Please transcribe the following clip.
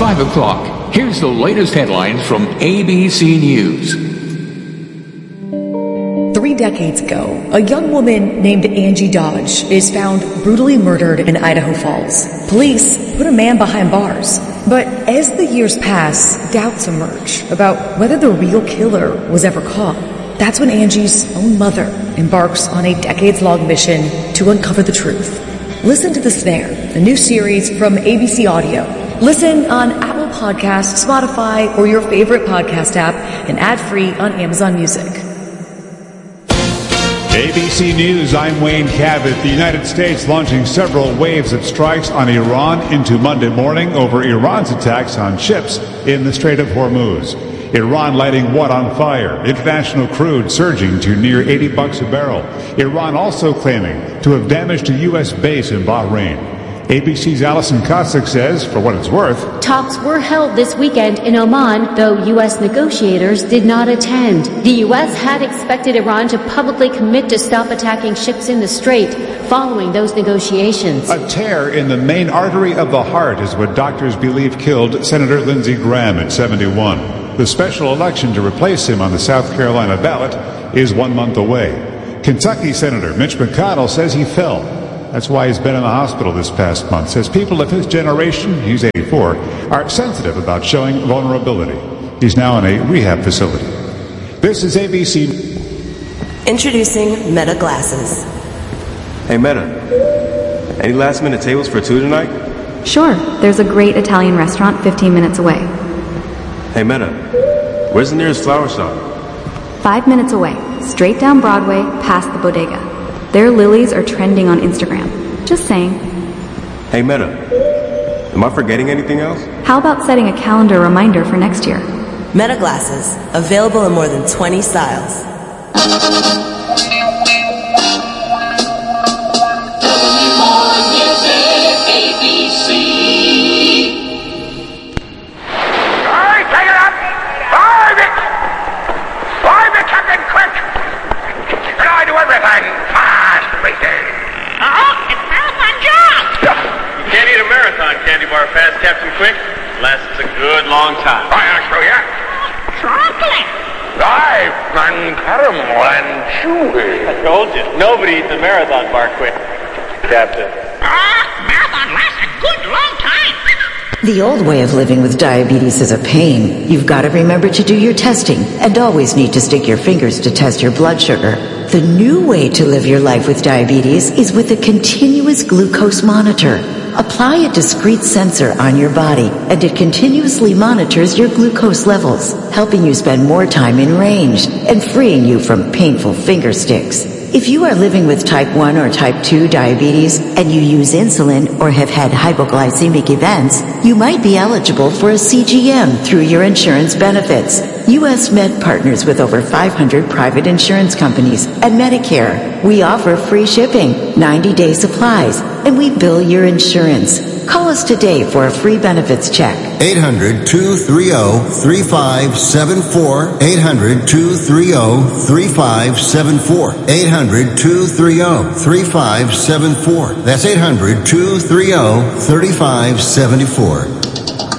5 o'clock. Here's the latest headlines from ABC News. 3 decades ago, a young woman named Angie Dodge is found brutally murdered in Idaho Falls. Police put a man behind bars. But as the years pass, doubts emerge about whether the real killer was ever caught. That's when Angie's own mother embarks on a decades-long mission to uncover the truth. Listen to The Snare, a new series from ABC Audio. Listen on Apple Podcasts, Spotify, or your favorite podcast app, and ad-free on Amazon Music. ABC News, I'm Wayne Cabot. The United States launching several waves of strikes on Iran into Monday morning over Iran's attacks on ships in the Strait of Hormuz. Iran lighting what on fire? International crude surging to near $80 a barrel. Iran also claiming to have damaged a U.S. base in Bahrain. ABC's Alison Kosik says, for what it's worth, talks were held this weekend in Oman, though U.S. negotiators did not attend. The U.S. had expected Iran to publicly commit to stop attacking ships in the strait following those negotiations. A tear in the main artery of the heart is what doctors believe killed Senator Lindsey Graham at 71. The special election to replace him on the South Carolina ballot is 1 month away. Kentucky Senator Mitch McConnell says he fell. That's why he's been in the hospital this past month. Says people of his generation, he's 84, are sensitive about showing vulnerability. He's now in a rehab facility. This is ABC. Introducing Meta Glasses. Hey Meta, any last minute tables for 2 tonight? Sure, there's a great Italian restaurant 15 minutes away. Hey Meta, where's the nearest flower shop? 5 minutes away, straight down Broadway, past the bodega. Their lilies are trending on Instagram. Just saying. Hey Meta, am I forgetting anything else? How about setting a calendar reminder for next year? Meta Glasses, available in more than 20 styles. Candy bar fast, Captain Quick. Lasts a good long time. I'll show ya. Chocolate. Live and caramel and chewy. I told you, nobody eats a marathon bar quick, Captain. Marathon lasts a good long time. The old way of living with diabetes is a pain. You've got to remember to do your testing and always need to stick your fingers to test your blood sugar. The new way to live your life with diabetes is with a continuous glucose monitor. Apply a discrete sensor on your body, and it continuously monitors your glucose levels, helping you spend more time in range and freeing you from painful finger sticks. If you are living with type 1 or type 2 diabetes and you use insulin or have had hypoglycemic events, you might be eligible for a CGM through your insurance benefits. U.S. Med partners with over 500 private insurance companies and Medicare. We offer free shipping, 90-day supplies, and we bill your insurance. Call us today for a free benefits check. 800-230-3574. 800-230-3574. 800-230-3574. That's 800-230-3574.